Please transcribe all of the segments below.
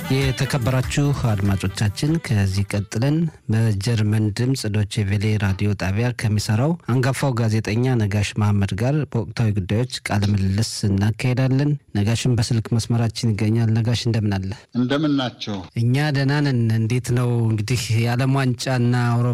የተከበራችሁ አድማጮቻችን ከዚህ ቀጥለን በጀርመን ድምጽ ዶቼ ቬሌ ራዲዮ ጣቢያ ከሚሰራው አንጋፋው ጋዜጠኛ ነጋሽ መሐመድ ጋር በወቅታዊ ጉዳዮች ቃለ ምልልስ እናካሄዳለን። ነጋሽን በስልክ መስመራችን ይገኛል። ነጋሽ እንደምን አለ? እንደምን ናችሁ? እኛ ደህና ነን። እንዴት ነው እንግዲህ የዓለም ዋንጫና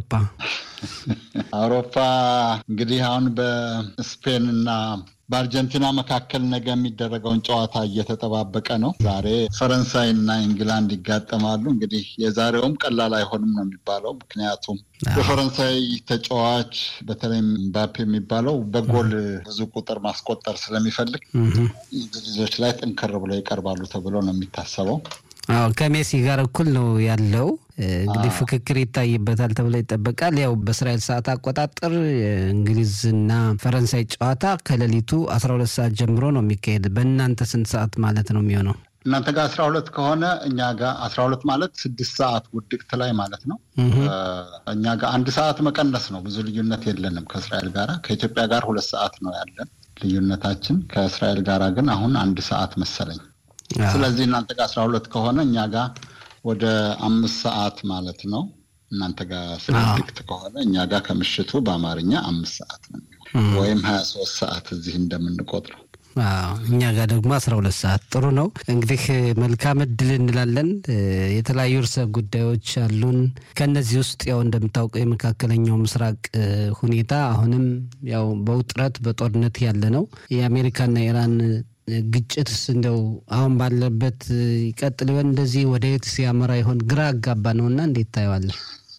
አውሮፓ እንግዲህ አሁን በስፔንና በአርጀንቲና መካከል ነገ የሚደረገውን ጨዋታ እየተጠባበቀ ነው። ዛሬ ፈረንሳይና እንግላንድ ይጋጠማሉ። እንግዲህ የዛሬውም ቀላል አይሆንም ነው የሚባለው። ምክንያቱም የፈረንሳይ ተጫዋች በተለይ ምባፔ የሚባለው በጎል ብዙ ቁጥር ማስቆጠር ስለሚፈልግ እንግሊዞች ላይ ጠንከር ብለው ይቀርባሉ ተብሎ ነው የሚታሰበው። ከሜሲ ጋር እኩል ነው ያለው። እንግዲህ ፍክክር ይታይበታል ተብሎ ይጠበቃል። ያው በእስራኤል ሰዓት አቆጣጠር እንግሊዝና ፈረንሳይ ጨዋታ ከሌሊቱ 12 ሰዓት ጀምሮ ነው የሚካሄድ። በእናንተ ስንት ሰዓት ማለት ነው የሚሆነው? እናንተ ጋር 12 ከሆነ እኛ ጋር 12 ማለት 6 ሰዓት ውድቅት ላይ ማለት ነው። እኛ ጋር 1 ሰዓት መቀነስ ነው። ብዙ ልዩነት የለንም ከእስራኤል ጋር። ከኢትዮጵያ ጋር 2 ሰዓት ነው ያለን ልዩነታችን። ከእስራኤል ጋር ግን አሁን 1 ሰዓት መሰለኝ። ስለዚህ እናንተ ጋር 12 ከሆነ እኛ ጋር ወደ 5 ሰዓት ማለት ነው። እናንተ ጋር 6 ከሆነ እኛ ጋር ከምሽቱ በአማርኛ 5 ሰዓት ነው ወይም 23 ሰዓት እዚህ እንደምንቆጥረው። እኛ ጋር ደግሞ 12 ሰዓት። ጥሩ ነው እንግዲህ መልካም እድል እንላለን። የተለያዩ ርዕሰ ጉዳዮች አሉን። ከነዚህ ውስጥ ያው እንደምታውቀው የመካከለኛው ምስራቅ ሁኔታ አሁንም ያው በውጥረት በጦርነት ያለ ነው። የአሜሪካና ኢራን ግጭትስ እንደው አሁን ባለበት ይቀጥል ይሆን? እንደዚህ ወደ የት ሲያመራ ይሆን? ግራ አጋባ ነውና እንዴት ታየዋለህ?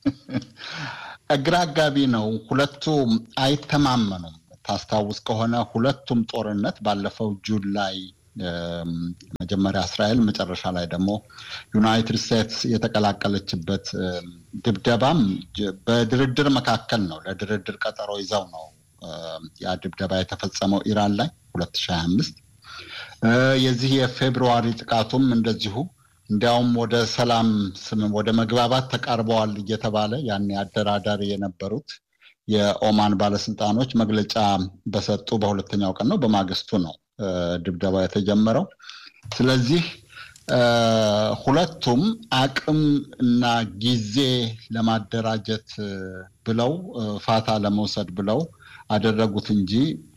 ግራ አጋቢ ነው። ሁለቱ አይተማመኑም። ታስታውስ ከሆነ ሁለቱም ጦርነት ባለፈው ጁን ላይ መጀመሪያ እስራኤል መጨረሻ ላይ ደግሞ ዩናይትድ ስቴትስ የተቀላቀለችበት ድብደባም በድርድር መካከል ነው። ለድርድር ቀጠሮ ይዘው ነው ያ ድብደባ የተፈጸመው ኢራን ላይ 2025። የዚህ የፌብሩዋሪ ጥቃቱም እንደዚሁ እንዲያውም ወደ ሰላም ወደ መግባባት ተቃርበዋል እየተባለ ያን አደራዳሪ የነበሩት የኦማን ባለስልጣኖች መግለጫ በሰጡ በሁለተኛው ቀን ነው፣ በማግስቱ ነው ድብደባ የተጀመረው። ስለዚህ ሁለቱም አቅም እና ጊዜ ለማደራጀት ብለው ፋታ ለመውሰድ ብለው አደረጉት እንጂ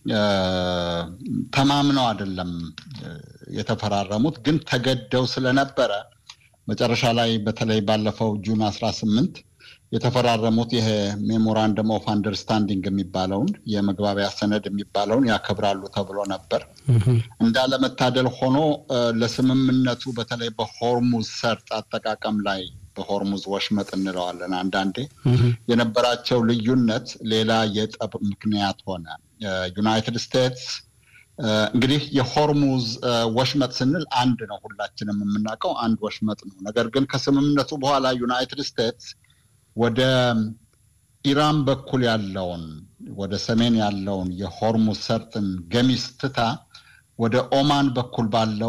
ተማምነው አይደለም የተፈራረሙት። ግን ተገደው ስለነበረ መጨረሻ ላይ በተለይ ባለፈው ጁን 18 የተፈራረሙት ይሄ ሜሞራንደም ኦፍ አንደርስታንዲንግ የሚባለውን የመግባቢያ ሰነድ የሚባለውን ያከብራሉ ተብሎ ነበር። እንዳለመታደል ሆኖ ለስምምነቱ በተለይ በሆርሙዝ ሰርጥ አጠቃቀም ላይ በሆርሙዝ ወሽመጥ እንለዋለን አንዳንዴ የነበራቸው ልዩነት ሌላ የጠብ ምክንያት ሆነ። ዩናይትድ ስቴትስ እንግዲህ የሆርሙዝ ወሽመጥ ስንል አንድ ነው፣ ሁላችንም የምናውቀው አንድ ወሽመጥ ነው። ነገር ግን ከስምምነቱ በኋላ ዩናይትድ ስቴትስ ወደ ኢራን በኩል ያለውን ወደ ሰሜን ያለውን የሆርሙዝ ሰርጥን ገሚስ ትታ ወደ ኦማን በኩል ባለው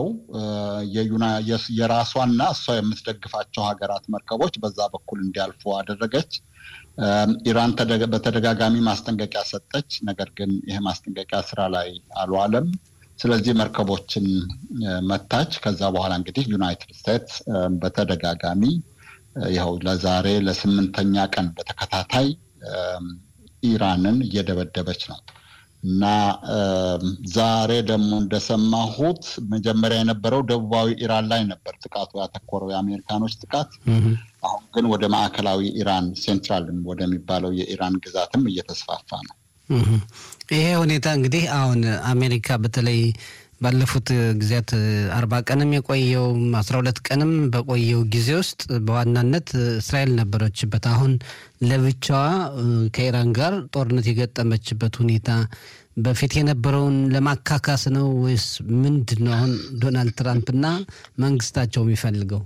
የራሷና እሷ የምትደግፋቸው ሀገራት መርከቦች በዛ በኩል እንዲያልፉ አደረገች። ኢራን በተደጋጋሚ ማስጠንቀቂያ ሰጠች። ነገር ግን ይሄ ማስጠንቀቂያ ስራ ላይ አልዋለም። ስለዚህ መርከቦችን መታች። ከዛ በኋላ እንግዲህ ዩናይትድ ስቴትስ በተደጋጋሚ ይኸው ለዛሬ ለ8ኛ ቀን በተከታታይ ኢራንን እየደበደበች ነው። እና ዛሬ ደግሞ እንደሰማሁት መጀመሪያ የነበረው ደቡባዊ ኢራን ላይ ነበር ጥቃቱ ያተኮረው፣ የአሜሪካኖች ጥቃት። አሁን ግን ወደ ማዕከላዊ ኢራን ሴንትራል ወደሚባለው የኢራን ግዛትም እየተስፋፋ ነው። ይሄ ሁኔታ እንግዲህ አሁን አሜሪካ በተለይ ባለፉት ጊዜያት 40 ቀንም የቆየው 12 ቀንም በቆየው ጊዜ ውስጥ በዋናነት እስራኤል ነበረችበት። አሁን ለብቻዋ ከኢራን ጋር ጦርነት የገጠመችበት ሁኔታ በፊት የነበረውን ለማካካስ ነው ወይስ ምንድነው? አሁን ዶናልድ ትራምፕና መንግስታቸው የሚፈልገው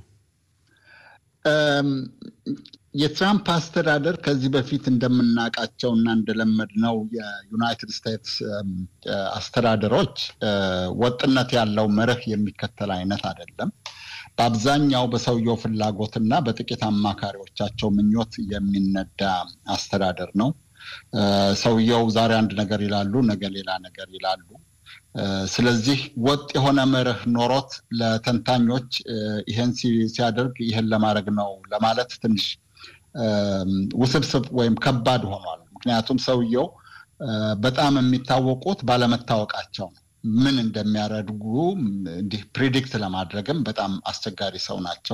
የትራምፕ አስተዳደር ከዚህ በፊት እንደምናውቃቸው እና እንደለመድነው የዩናይትድ ስቴትስ አስተዳደሮች ወጥነት ያለው መርህ የሚከተል አይነት አይደለም። በአብዛኛው በሰውየው ፍላጎትና በጥቂት አማካሪዎቻቸው ምኞት የሚነዳ አስተዳደር ነው። ሰውየው ዛሬ አንድ ነገር ይላሉ፣ ነገ ሌላ ነገር ይላሉ። ስለዚህ ወጥ የሆነ መርህ ኖሮት ለተንታኞች ይሄን ሲያደርግ ይሄን ለማድረግ ነው ለማለት ትንሽ ውስብስብ ወይም ከባድ ሆኗል። ምክንያቱም ሰውየው በጣም የሚታወቁት ባለመታወቃቸው ነው። ምን እንደሚያደርጉ እንዲህ ፕሪዲክት ለማድረግም በጣም አስቸጋሪ ሰው ናቸው።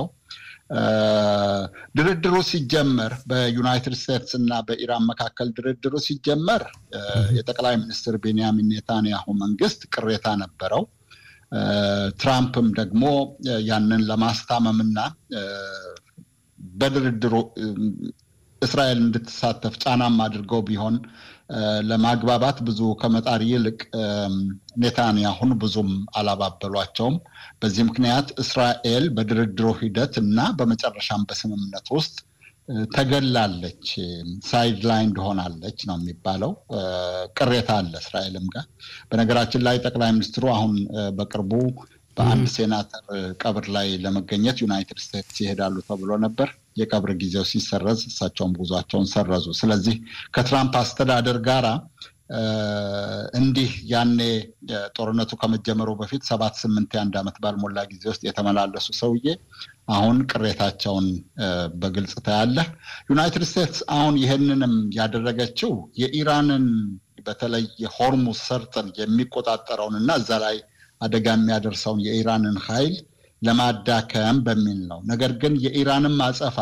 ድርድሩ ሲጀመር በዩናይትድ ስቴትስ እና በኢራን መካከል ድርድሩ ሲጀመር የጠቅላይ ሚኒስትር ቤንያሚን ኔታንያሁ መንግስት ቅሬታ ነበረው። ትራምፕም ደግሞ ያንን ለማስታመምና በድርድሩ እስራኤል እንድትሳተፍ ጫናም አድርገው ቢሆን ለማግባባት ብዙ ከመጣር ይልቅ ኔታንያሁን ብዙም አላባበሏቸውም። በዚህ ምክንያት እስራኤል በድርድሩ ሂደት እና በመጨረሻም በስምምነት ውስጥ ተገላለች፣ ሳይድ ላይን ሆናለች ነው የሚባለው። ቅሬታ አለ እስራኤልም ጋር። በነገራችን ላይ ጠቅላይ ሚኒስትሩ አሁን በቅርቡ በአንድ ሴናተር ቀብር ላይ ለመገኘት ዩናይትድ ስቴትስ ይሄዳሉ ተብሎ ነበር። የቀብር ጊዜው ሲሰረዝ እሳቸውም ጉዟቸውን ሰረዙ። ስለዚህ ከትራምፕ አስተዳደር ጋራ እንዲህ ያኔ ጦርነቱ ከመጀመሩ በፊት 7-8 የአንድ ዓመት ባልሞላ ጊዜ ውስጥ የተመላለሱ ሰውዬ አሁን ቅሬታቸውን በግልጽ ታያለህ። ዩናይትድ ስቴትስ አሁን ይሄንንም ያደረገችው የኢራንን በተለይ የሆርሙዝ ሰርጥን የሚቆጣጠረውን እና እዛ ላይ አደጋ የሚያደርሰውን የኢራንን ኃይል ለማዳከም በሚል ነው። ነገር ግን የኢራንም አጸፋ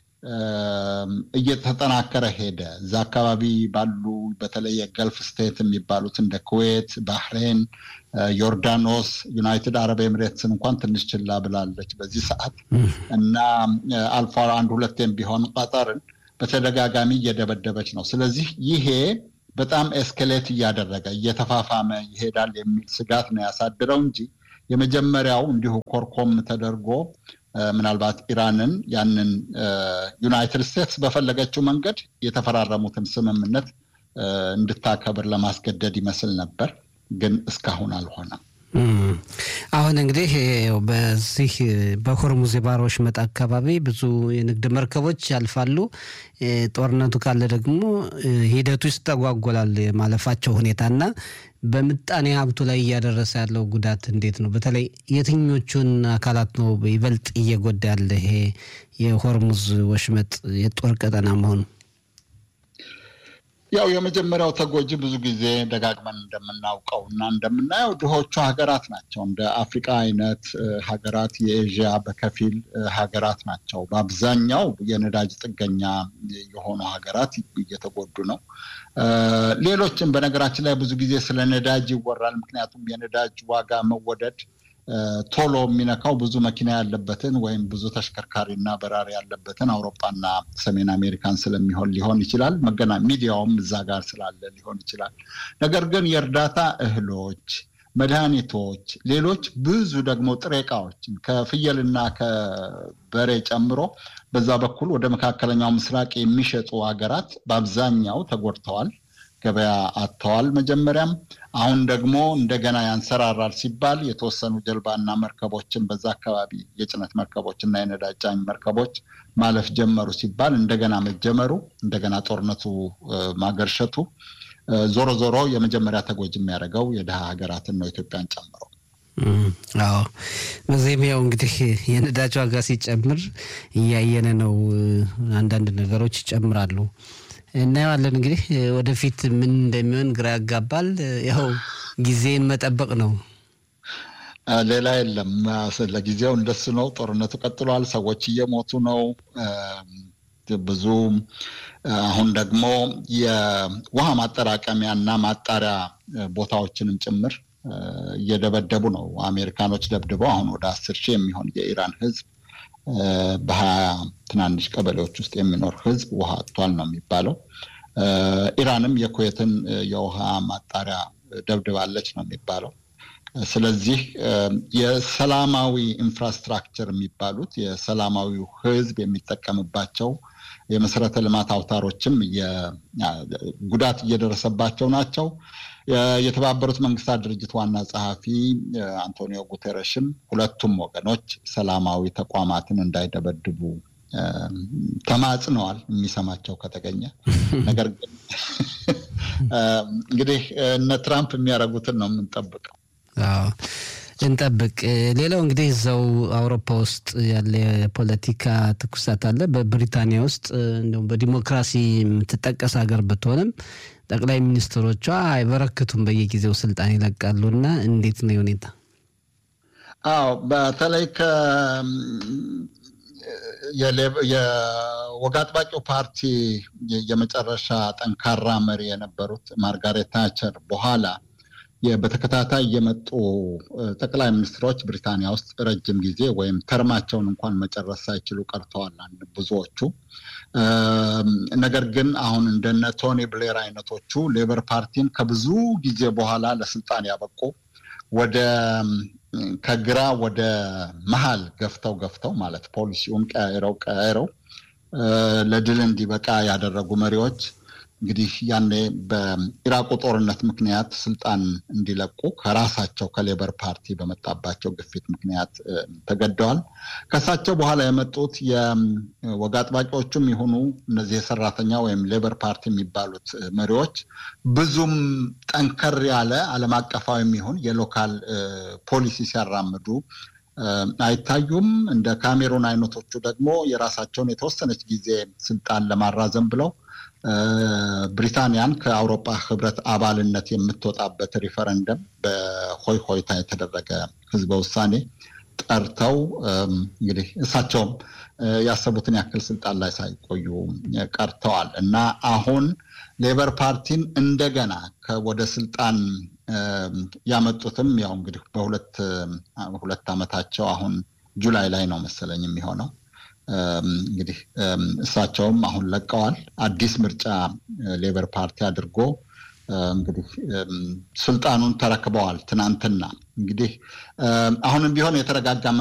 እየተጠናከረ ሄደ። እዛ አካባቢ ባሉ በተለይ የገልፍ ስቴት የሚባሉት እንደ ኩዌት፣ ባህሬን፣ ዮርዳኖስ፣ ዩናይትድ አረብ ኤምሬትስን እንኳን ትንሽ ችላ ብላለች በዚህ ሰዓት እና አልፎ አንድ ሁለቴም ቢሆን ቀጠርን በተደጋጋሚ እየደበደበች ነው። ስለዚህ ይሄ በጣም ኤስኬሌት እያደረገ እየተፋፋመ ይሄዳል የሚል ስጋት ነው ያሳድረው እንጂ የመጀመሪያው እንዲሁ ኮርኮም ተደርጎ ምናልባት ኢራንን ያንን ዩናይትድ ስቴትስ በፈለገችው መንገድ የተፈራረሙትን ስምምነት እንድታከብር ለማስገደድ ይመስል ነበር፣ ግን እስካሁን አልሆነም። አሁን እንግዲህ በዚህ በሆርሙዝ የባህር ወሽመጥ አካባቢ ብዙ የንግድ መርከቦች ያልፋሉ። ጦርነቱ ካለ ደግሞ ሂደቱ ይስተጓጎላል ማለፋቸው ሁኔታና በምጣኔ ሀብቱ ላይ እያደረሰ ያለው ጉዳት እንዴት ነው? በተለይ የትኞቹን አካላት ነው ይበልጥ እየጎዳ ያለ ይሄ የሆርሙዝ ወሽመጥ የጦር ቀጠና መሆኑ? ያው የመጀመሪያው ተጎጂ ብዙ ጊዜ ደጋግመን እንደምናውቀው እና እንደምናየው ድሆቹ ሀገራት ናቸው። እንደ አፍሪካ አይነት ሀገራት፣ የኤዥያ በከፊል ሀገራት ናቸው። በአብዛኛው የነዳጅ ጥገኛ የሆኑ ሀገራት እየተጎዱ ነው። ሌሎችም በነገራችን ላይ ብዙ ጊዜ ስለ ነዳጅ ይወራል። ምክንያቱም የነዳጅ ዋጋ መወደድ ቶሎ የሚነካው ብዙ መኪና ያለበትን ወይም ብዙ ተሽከርካሪና በራሪ ያለበትን አውሮፓና ሰሜን አሜሪካን ስለሚሆን ሊሆን ይችላል። ሚዲያውም እዛ ጋር ስላለ ሊሆን ይችላል። ነገር ግን የእርዳታ እህሎች፣ መድኃኒቶች፣ ሌሎች ብዙ ደግሞ ጥሬ ዕቃዎችን ከፍየልና ከበሬ ጨምሮ በዛ በኩል ወደ መካከለኛው ምስራቅ የሚሸጡ ሀገራት በአብዛኛው ተጎድተዋል፣ ገበያ አጥተዋል መጀመሪያም። አሁን ደግሞ እንደገና ያንሰራራል ሲባል የተወሰኑ ጀልባና መርከቦችን በዛ አካባቢ የጭነት መርከቦችና የነዳጅ ጫኝ መርከቦች ማለፍ ጀመሩ ሲባል እንደገና መጀመሩ፣ እንደገና ጦርነቱ ማገርሸቱ ዞሮ ዞሮ የመጀመሪያ ተጎጂ የሚያደርገው የድሃ ሀገራትን ነው፣ ኢትዮጵያን ጨምሮ። አዎ በዚህም ያው እንግዲህ የነዳጅ ዋጋ ሲጨምር እያየነ ነው። አንዳንድ ነገሮች ይጨምራሉ እናየዋለን። እንግዲህ ወደፊት ምን እንደሚሆን ግራ ያጋባል። ያው ጊዜን መጠበቅ ነው፣ ሌላ የለም። ለጊዜው እንደሱ ነው። ጦርነቱ ቀጥሏል። ሰዎች እየሞቱ ነው ብዙ። አሁን ደግሞ የውሃ ማጠራቀሚያና ማጣሪያ ቦታዎችንም ጭምር እየደበደቡ ነው። አሜሪካኖች ደብድበው አሁን ወደ 10,000 የሚሆን የኢራን ህዝብ በ20 ትናንሽ ቀበሌዎች ውስጥ የሚኖር ህዝብ ውሃ አጥቷል ነው የሚባለው። ኢራንም የኩዌትን የውሃ ማጣሪያ ደብድባለች ነው የሚባለው። ስለዚህ የሰላማዊ ኢንፍራስትራክቸር የሚባሉት የሰላማዊው ህዝብ የሚጠቀምባቸው የመሰረተ ልማት አውታሮችም ጉዳት እየደረሰባቸው ናቸው። የተባበሩት መንግስታት ድርጅት ዋና ጸሐፊ አንቶኒዮ ጉተረሽም ሁለቱም ወገኖች ሰላማዊ ተቋማትን እንዳይደበድቡ ተማጽነዋል፣ የሚሰማቸው ከተገኘ። እንግዲህ እነ ትራምፕ የሚያደርጉትን ነው የምንጠብቀው። እንጠብቅ። ሌላው እንግዲህ እዛው አውሮፓ ውስጥ ያለ የፖለቲካ ትኩሳት አለ። በብሪታንያ ውስጥ እንደው በዲሞክራሲ የምትጠቀስ ሀገር ብትሆንም ጠቅላይ ሚኒስትሮቿ አይበረክቱም፣ በየጊዜው ስልጣን ይለቃሉና እንዴት ነው ሁኔታ? በተለይ የወግ አጥባቂው ፓርቲ የመጨረሻ ጠንካራ መሪ የነበሩት ማርጋሬት ታቸር በኋላ በተከታታይ የመጡ ጠቅላይ ሚኒስትሮች ብሪታንያ ውስጥ ረጅም ጊዜ ወይም ተርማቸውን እንኳን መጨረስ ሳይችሉ ቀርተዋል ብዙዎቹ። ነገር ግን አሁን እንደነ ቶኒ ብሌር አይነቶቹ ሌበር ፓርቲን ከብዙ ጊዜ በኋላ ለስልጣን ያበቁ ከግራ ወደ መሃል ገፍተው ማለት ፖሊሲውን ቀያይረው ለድል እንዲበቃ ያደረጉ መሪዎች እንግዲህ ያኔ በኢራቁ ጦርነት ምክንያት ስልጣን እንዲለቁ ከራሳቸው ከሌበር ፓርቲ በመጣባቸው ግፊት ምክንያት ተገደዋል። ከሳቸው በኋላ የመጡት የወግ አጥባቂዎቹም ይሁኑ እነዚህ የሰራተኛ ወይም ሌበር ፓርቲ የሚባሉት መሪዎች ብዙም ጠንከር ያለ ዓለም አቀፋዊ የሚሆን የሎካል ፖሊሲ ሲያራምዱ አይታዩም። እንደ ካሜሩን አይነቶቹ ደግሞ የራሳቸውን የተወሰነች ጊዜ ስልጣን ለማራዘም ብለው ብሪታንያን ከአውሮፓ ህብረት አባልነት የምትወጣበት ሪፈረንደም በሆይ ሆይታ የተደረገ ህዝበ ውሳኔ ጠርተው እንግዲህ እሳቸውም ያሰቡትን ያክል ስልጣን ላይ ሳይቆዩ ቀርተዋል እና አሁን ሌበር ፓርቲን እንደገና ወደ ስልጣን ያመጡትም ያው እንግዲህ በሁለት ዓመታቸው አሁን ጁላይ ላይ ነው መሰለኝ የሚሆነው። እንግዲህ እሳቸውም አሁን ለቀዋል። አዲስ ምርጫ ሌበር ፓርቲ አድርጎ እንግዲህ ስልጣኑን ተረክበዋል ትናንትና። እንግዲህ አሁንም ቢሆን የተረጋጋ